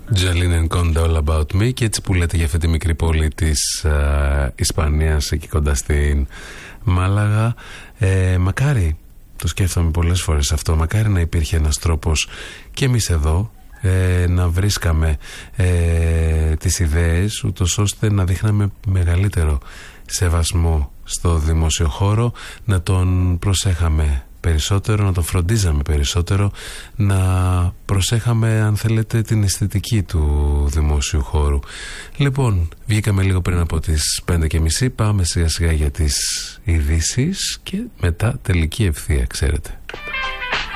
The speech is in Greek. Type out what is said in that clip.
Jolene and Conda, All About Me. Και έτσι που λέτε για αυτή τη μικρή πόλη της Ισπανίας, εκεί κοντά στην Μάλαγα, μακάρι, το σκέφτομαι πολλές φορές αυτό, μακάρι να υπήρχε ένας τρόπος και εμείς εδώ να βρίσκαμε τις ιδέες, ούτως ώστε να δείχναμε μεγαλύτερο σεβασμό στο δημόσιο χώρο, να τον προσέχαμε περισσότερο, να τον φροντίζαμε περισσότερο, να προσέχαμε, αν θέλετε, την αισθητική του δημόσιου χώρου. Λοιπόν, βγήκαμε λίγο πριν από τις 5:30, πάμε σιγά σιγά για τις ειδήσεις και μετά τελική ευθεία, ξέρετε.